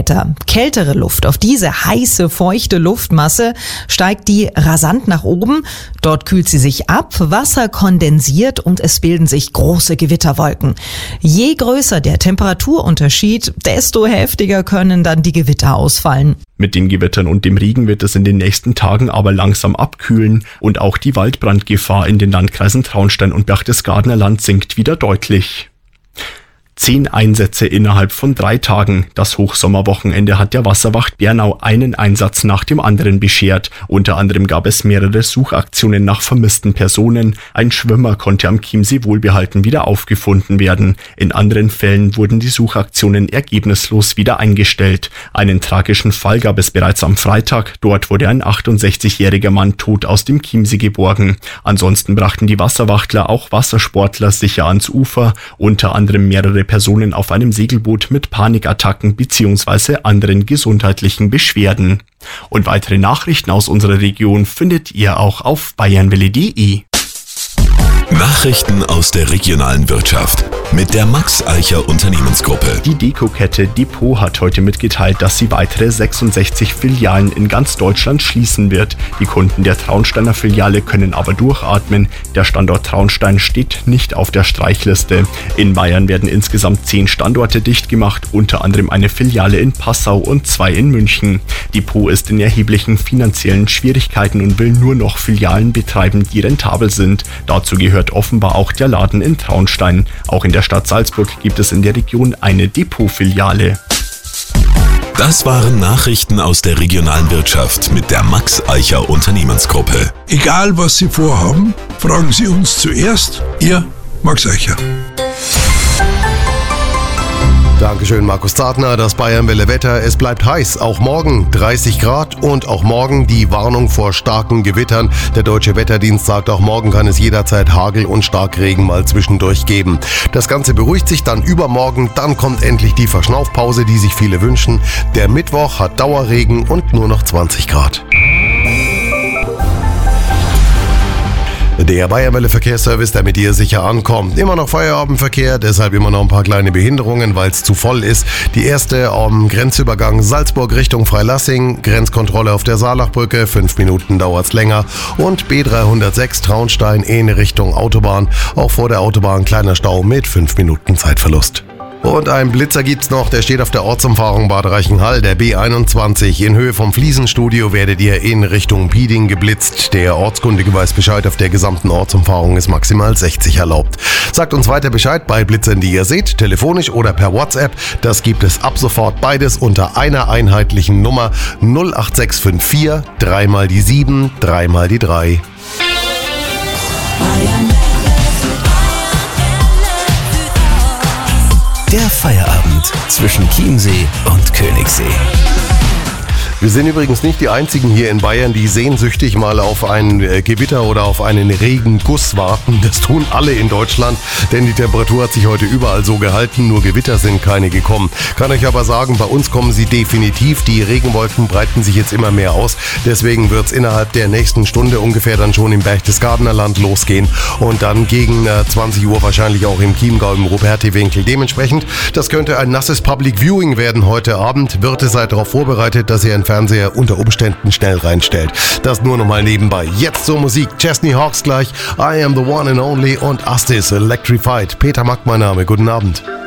Wetter. Kältere Luft, auf diese heiße, feuchte Luftmasse steigt die rasant nach oben. Dort kühlt sie sich ab, Wasser kondensiert und es bilden sich große Gewitterwolken. Je größer der Temperaturunterschied, desto heftiger können dann die Gewitter ausfallen. Mit den Gewittern und dem Regen wird es in den nächsten Tagen aber langsam abkühlen und auch die Waldbrandgefahr in den Landkreisen Traunstein und Berchtesgadener Land sinkt wieder deutlich. 10 Einsätze innerhalb von 3 Tagen. Das Hochsommerwochenende hat der Wasserwacht Bernau einen Einsatz nach dem anderen beschert. Unter anderem gab es mehrere Suchaktionen nach vermissten Personen. Ein Schwimmer konnte am Chiemsee wohlbehalten wieder aufgefunden werden. In anderen Fällen wurden die Suchaktionen ergebnislos wieder eingestellt. Einen tragischen Fall gab es bereits am Freitag. Dort wurde ein 68-jähriger Mann tot aus dem Chiemsee geborgen. Ansonsten brachten die Wasserwachtler auch Wassersportler sicher ans Ufer. Unter anderem mehrere Personen auf einem Segelboot mit Panikattacken bzw. anderen gesundheitlichen Beschwerden. Und weitere Nachrichten aus unserer Region findet ihr auch auf bayernwelle.de. Nachrichten aus der regionalen Wirtschaft mit der Max Eicher Unternehmensgruppe. Die Dekokette Depot hat heute mitgeteilt, dass sie weitere 66 Filialen in ganz Deutschland schließen wird. Die Kunden der Traunsteiner Filiale können aber durchatmen. Der Standort Traunstein steht nicht auf der Streichliste. In Bayern werden insgesamt 10 Standorte dicht gemacht, unter anderem eine Filiale in Passau und 2 in München. Depot ist in erheblichen finanziellen Schwierigkeiten und will nur noch Filialen betreiben, die rentabel sind. Dazu gehört offenbar auch der Laden in Traunstein. Auch in der Stadt Salzburg gibt es in der Region eine Depot-Filiale. Das waren Nachrichten aus der regionalen Wirtschaft mit der Max Eicher Unternehmensgruppe. Egal was Sie vorhaben, fragen Sie uns zuerst. Ihr Max Eicher. Dankeschön, Markus Zartner. Das Bayernwelle Wetter. Es bleibt heiß. Auch morgen 30 Grad und auch morgen die Warnung vor starken Gewittern. Der Deutsche Wetterdienst sagt, auch morgen kann es jederzeit Hagel und Starkregen mal zwischendurch geben. Das Ganze beruhigt sich dann übermorgen. Dann kommt endlich die Verschnaufpause, die sich viele wünschen. Der Mittwoch hat Dauerregen und nur noch 20 Grad. Der Bayernwelle Verkehrsservice, der mit dir sicher ankommt. Immer noch Feierabendverkehr, deshalb immer noch ein paar kleine Behinderungen, weil es zu voll ist. Die erste am Grenzübergang Salzburg Richtung Freilassing, Grenzkontrolle auf der Saalachbrücke, 5 Minuten dauert's länger. Und B306 Traunstein in Richtung Autobahn, auch vor der Autobahn kleiner Stau mit 5 Minuten Zeitverlust. Und einen Blitzer gibt's noch, der steht auf der Ortsumfahrung Bad Reichenhall, der B21. In Höhe vom Fliesenstudio werdet ihr in Richtung Pieding geblitzt. Der Ortskundige weiß Bescheid, auf der gesamten Ortsumfahrung ist maximal 60 erlaubt. Sagt uns weiter Bescheid bei Blitzern, die ihr seht, telefonisch oder per WhatsApp. Das gibt es ab sofort beides unter einer einheitlichen Nummer 08654 3 mal die 7, 3 mal die 3. Der Feierabend zwischen Chiemsee und Königssee. Wir sind übrigens nicht die einzigen hier in Bayern, die sehnsüchtig mal auf ein Gewitter oder auf einen Regenguss warten. Das tun alle in Deutschland, denn die Temperatur hat sich heute überall so gehalten, nur Gewitter sind keine gekommen. Kann euch aber sagen, bei uns kommen sie definitiv. Die Regenwolken breiten sich jetzt immer mehr aus. Deswegen wird es innerhalb der nächsten Stunde ungefähr dann schon im Berchtesgadener Land losgehen und dann gegen 20 Uhr wahrscheinlich auch im Chiemgau im Ruperti-Winkel. Dementsprechend, das könnte ein nasses Public Viewing werden heute Abend. Wirte seid darauf vorbereitet, dass ihr einen Fernseher unter Umständen schnell reinstellt. Das nur nochmal nebenbei. Jetzt zur Musik. Chesney Hawkes gleich. I am the one and only und Astis Electrified. Peter Mack mein Name. Guten Abend.